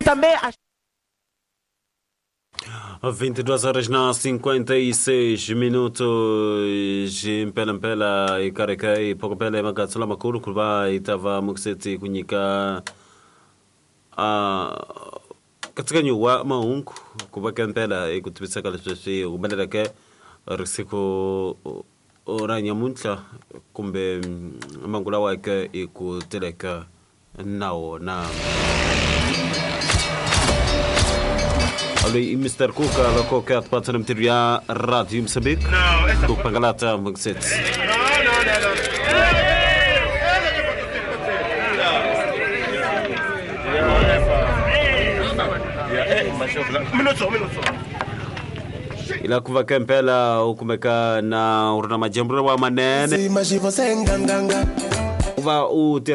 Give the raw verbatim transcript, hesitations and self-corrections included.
também as vinte e duas horas na cinquenta e seis minutos mpela mpela ikareka ipoko pele magatsula makuru kuba itava mukseti kunyika a katika nyuwa maungu kuba kempela ikutibisa kala sisi ubandela ke risiko oranya muntla kumbe mangula wake ikuteleka nao na Ali mister Kuka loko kat patram tiria Radio Moçambique. No, essa pangalata mugset. No, no, no, no. Minuto, minuto. Ila kuva kempela ukumeka na uruna majambura wa manene. Uva u